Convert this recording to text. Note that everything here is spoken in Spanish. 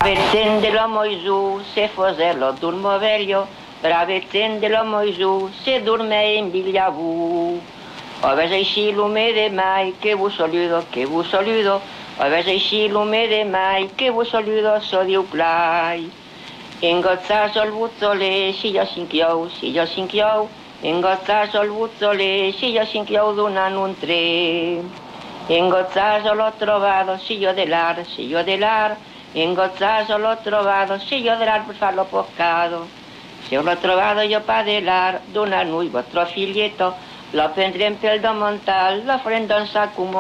Bravettendelo Moisù, se fosello dormo veglio, bravettendelo Moisù, se dorme in bigliavù. A veces si lume de mai, que vos saludo, que vos saludo. A veces si lume de mai, que vos saludo, so diu plai. Ingozzaso il buzzole, si io sinchiou, si io sinchiou. Ingozzaso il buzzole, si io sinchiou d'una un tre. Ingozzaso l'ho trovato, siglio dell'ar, siglio dell'ar. Ingozzaso l'ho trovato, siglio dell'ar per farlo poccato. Se l'ho trovato io pa dell'ar, d'una noi vostro figlietto, lo prendrem pel damontal, lo prendo un sacco